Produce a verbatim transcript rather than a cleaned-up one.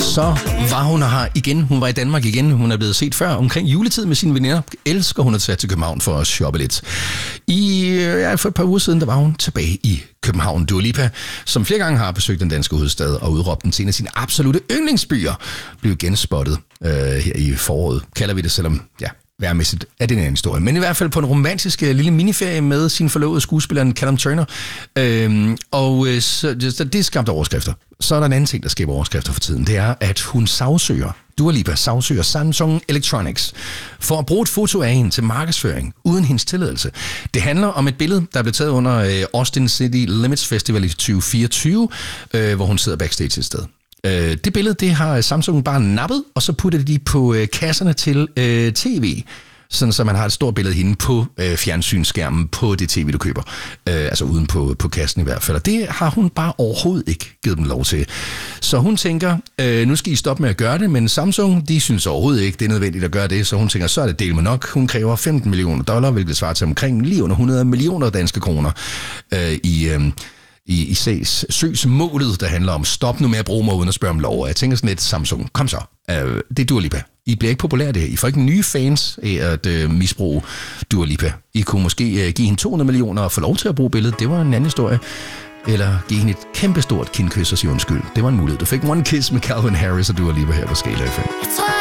Så var hun her igen. Hun var i Danmark igen. Hun er blevet set før omkring juletid med sine veninder. Elsker hun at tage til København for at shoppe lidt. I, ja, for et par uger siden, der var hun tilbage i København. Dua Lipa, som flere gange har besøgt den danske hovedstad og udråbt den til en af sine absolute yndlingsbyer, blev genspottet øh, her i foråret. Kalder vi det, selvom ja, værmæssigt er det en anden historie. Men i hvert fald på en romantisk lille miniferie med sin forlovede skuespilleren Callum Turner. Øhm, og så, så det skabte overskrifter. Så er der en anden ting, der skaber overskrifter for tiden. Det er, at hun sagsøger, Dua Lipa sagsøger Samsung Electronics for at bruge et foto af hende til markedsføring uden hendes tilladelse. Det handler om et billede, der blev taget under øh, Austin City Limits Festival i tyve fireogtyve, øh, hvor hun sidder backstage et sted. Øh, det billede, det har Samsung bare nappet, og så puttede de på øh, kasserne til øh, tv, sådan så man har et stort billede hende på øh, fjernsynsskærmen på det tv, du køber. Øh, altså uden på, på kassen i hvert fald. Og det har hun bare overhovedet ikke givet dem lov til. Så hun tænker, øh, nu skal I stoppe med at gøre det, men Samsung, de synes overhovedet ikke, det er nødvendigt at gøre det. Så hun tænker, så er det del med nok. Hun kræver femten millioner dollar, hvilket svarer til omkring lige under hundrede millioner danske kroner øh, i... Øh, i, i sags, søgsmålet, der handler om, stop nu med at bruge mig uden at spørge om lov. Og jeg tænker sådan lidt, Samsung, kom så. Uh, det er Dua Lipa. I bliver ikke populære det her. I får ikke nye fans af at uh, misbruge Dua Lipa. I kunne måske uh, give hende to hundrede millioner og få lov til at bruge billedet. Det var en anden historie. Eller give hende et kæmpestort kindkys og sige undskyld. Det var en mulighed. Du fik One Kiss med Calvin Harris og Dua Lipa her på Skala F M.